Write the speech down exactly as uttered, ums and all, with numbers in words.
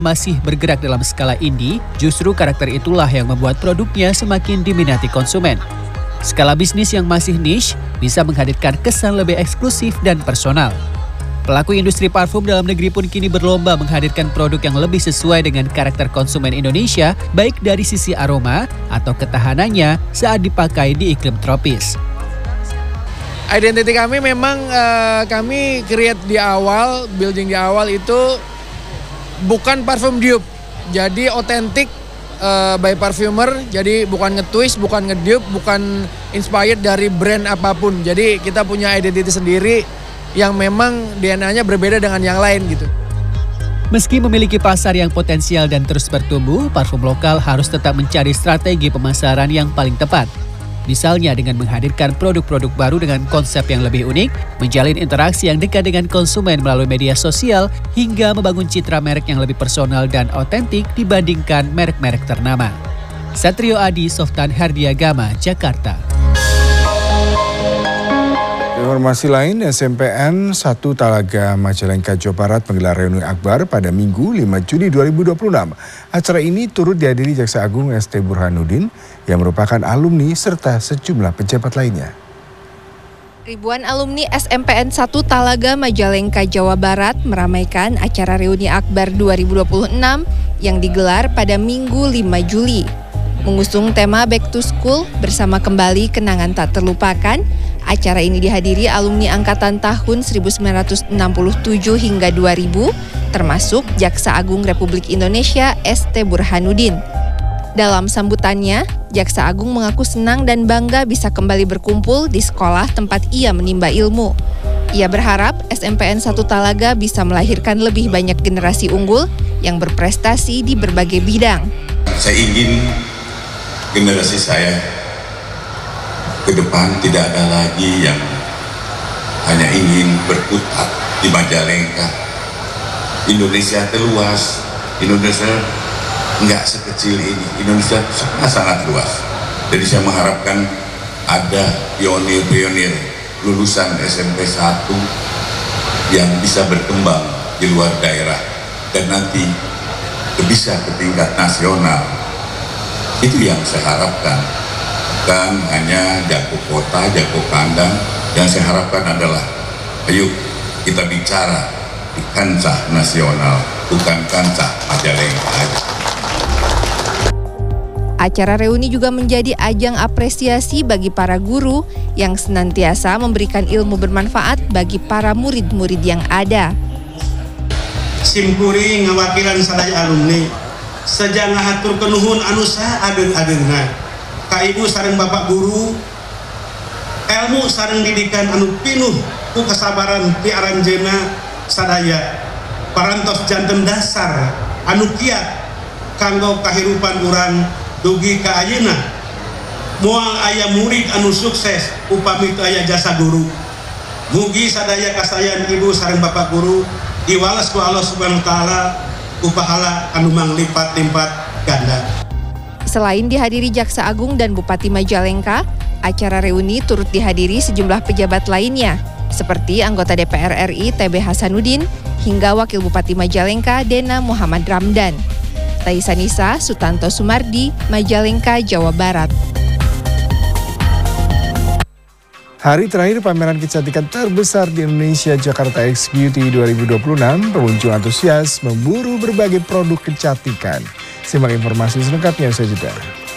masih bergerak dalam skala indie, justru karakter itulah yang membuat produknya semakin diminati konsumen. Skala bisnis yang masih niche bisa menghadirkan kesan lebih eksklusif dan personal. Pelaku industri parfum dalam negeri pun kini berlomba menghadirkan produk yang lebih sesuai dengan karakter konsumen Indonesia, baik dari sisi aroma atau ketahanannya saat dipakai di iklim tropis. Identiti kami memang uh, kami create di awal, building di awal itu bukan parfum dupe, jadi otentik uh, by parfumer, jadi bukan nge-twist, bukan nge-dupe, bukan inspired dari brand apapun. Jadi kita punya identiti sendiri yang memang D N A-nya berbeda dengan yang lain gitu. Meski memiliki pasar yang potensial dan terus bertumbuh, parfum lokal harus tetap mencari strategi pemasaran yang paling tepat. Misalnya dengan menghadirkan produk-produk baru dengan konsep yang lebih unik, menjalin interaksi yang dekat dengan konsumen melalui media sosial, hingga membangun citra merek yang lebih personal dan otentik dibandingkan merek-merek ternama. Satrio Adi, Softan Herdiagama, Jakarta. Informasi lain, S M P N satu Talaga Majalengka, Jawa Barat menggelar reuni akbar pada Minggu lima Juni dua ribu dua puluh enam. Acara ini turut dihadiri Jaksa Agung S T Burhanuddin yang merupakan alumni serta sejumlah pejabat lainnya. Ribuan alumni S M P N satu Talaga Majalengka, Jawa Barat meramaikan acara reuni akbar dua ribu dua puluh enam yang digelar pada Minggu lima Juli. Mengusung tema Back to School bersama kembali kenangan tak terlupakan, acara ini dihadiri alumni angkatan tahun seribu sembilan ratus enam puluh tujuh hingga dua ribu, termasuk Jaksa Agung Republik Indonesia S T Burhanuddin. Dalam sambutannya, Jaksa Agung mengaku senang dan bangga bisa kembali berkumpul di sekolah tempat ia menimba ilmu. Ia berharap S M P N satu Talaga bisa melahirkan lebih banyak generasi unggul yang berprestasi di berbagai bidang. Saya ingin generasi saya ke depan tidak ada lagi yang hanya ingin berkutat di Majalengka. Indonesia terluas, Indonesia enggak sekecil ini, Indonesia sangat-sangat luas. Jadi saya mengharapkan ada pionir-pionir lulusan S M P satu yang bisa berkembang di luar daerah dan nanti bisa ke tingkat nasional. Itu yang saya harapkan. Bukan hanya jago kota, jago kandang. Yang saya harapkan adalah, ayo kita bicara di kancah nasional, bukan kancah Majalengka. Acara reuni juga menjadi ajang apresiasi bagi para guru yang senantiasa memberikan ilmu bermanfaat bagi para murid-murid yang ada. Simpuri ngawakilan sadaya alumni. Sejak ngahatur kenuhun anu saha adeung-adeungna ka ibu sareng bapak guru, ilmu sareng didikan anu pinuh ku kesabaran ti aranjeunna sadaya parantos janten dasar anu kiat kanggo kahirupan urang dugi ka ayeuna. Moal aya murid anu sukses upami teu aya jasa guru. Mugi sadaya kasayan ibu sareng bapak guru diwales ku Allah Subhanahu wa taala upahala anu manglipat-lipat ganda. Selain dihadiri Jaksa Agung dan Bupati Majalengka, acara reuni turut dihadiri sejumlah pejabat lainnya, seperti anggota D P R R I T B Hasanuddin hingga Wakil Bupati Majalengka Dena Muhammad Ramdan. Taisa Nisa, Sutanto Sumardi, Majalengka, Jawa Barat. Hari terakhir pameran kecantikan terbesar di Indonesia, Jakarta X Beauty dua ribu dua puluh enam, pengunjung antusias memburu berbagai produk kecantikan. Simak informasi selengkapnya usai jeda.